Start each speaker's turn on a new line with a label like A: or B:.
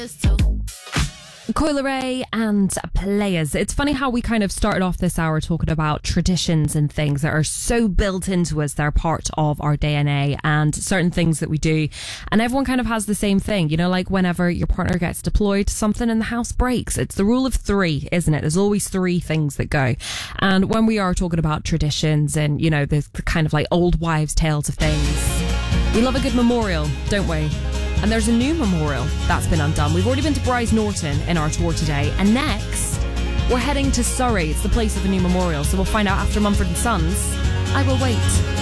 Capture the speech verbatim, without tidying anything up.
A: Coil Ray and Players. It's funny how we kind of started off this hour talking about traditions and things that are so built into us. They're part of our D N A and certain things that we do. And everyone kind of has the same thing, you know, like whenever your partner gets deployed, something in the house breaks. It's the rule of three, isn't it? There's always three things that go. And when we are talking about traditions and, you know, the, the kind of like old wives' tales of things, we love a good memorial, don't we? And there's a new memorial that's been undone. We've already been to Bryce Norton in our tour today. And next, we're heading to Surrey. It's the place of a new memorial. So we'll find out after Mumford and Sons. I will wait.